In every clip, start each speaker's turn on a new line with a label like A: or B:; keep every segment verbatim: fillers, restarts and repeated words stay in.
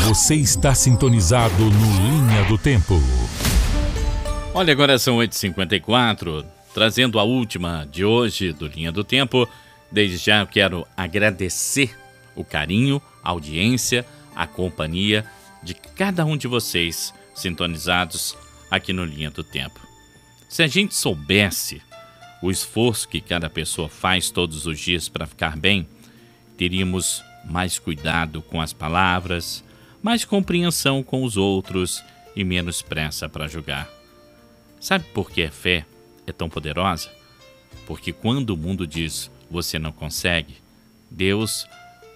A: Você está sintonizado no Linha do Tempo.
B: Olha, agora são oito e cinquenta e quatro, trazendo a última de hoje do Linha do Tempo. Desde já eu quero agradecer o carinho, a audiência, a companhia de cada um de vocês sintonizados aqui no Linha do Tempo. Se a gente soubesse o esforço que cada pessoa faz todos os dias para ficar bem, teríamos mais cuidado com as palavras, mais compreensão com os outros e menos pressa para julgar. Sabe por que a fé é tão poderosa? Porque quando o mundo diz você não consegue, Deus,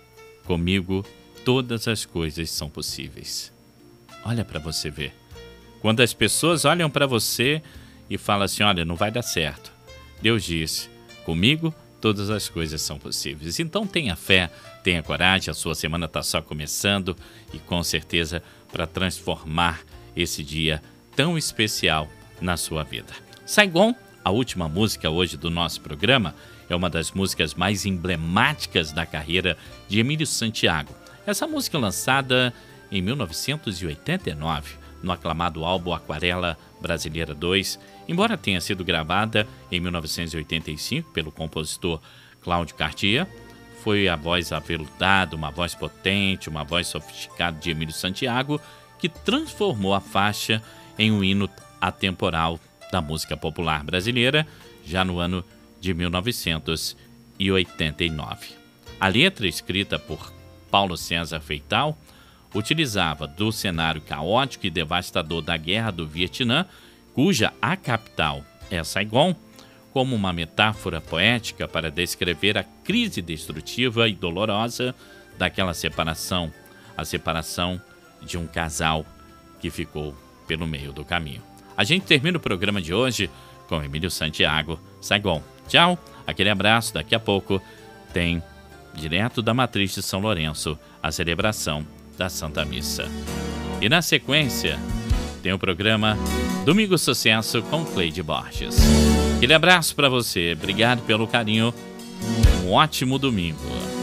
B: comigo, todas as coisas são possíveis. Olha para você ver. Quando as pessoas olham para você e falam assim, olha, não vai dar certo, Deus disse, comigo todas as coisas são possíveis. Então tenha fé, tenha coragem, a sua semana está só começando e com certeza para transformar esse dia tão especial na sua vida. Saigon, a última música hoje do nosso programa, é uma das músicas mais emblemáticas da carreira de Emílio Santiago. Essa música lançada em mil novecentos e oitenta e nove, no aclamado álbum Aquarela Brasileira dois, embora tenha sido gravada em mil novecentos e oitenta e cinco pelo compositor Cláudio Cartier, foi a voz aveludada, uma voz potente, uma voz sofisticada de Emílio Santiago que transformou a faixa em um hino atemporal da música popular brasileira, já no ano de mil novecentos e oitenta e nove. A letra, escrita por Paulo César Feital, utilizava do cenário caótico e devastador da Guerra do Vietnã, cuja a capital é Saigon, como uma metáfora poética para descrever a crise destrutiva e dolorosa daquela separação, a separação de um casal que ficou pelo meio do caminho. A gente termina o programa de hoje com Emílio Santiago, Saigon. Tchau, aquele abraço, daqui a pouco tem, direto da Matriz de São Lourenço, a celebração da Santa Missa. E na sequência, tem o programa Domingo Sucesso com Cleide Borges. Aquele abraço para você, obrigado pelo carinho, um ótimo domingo.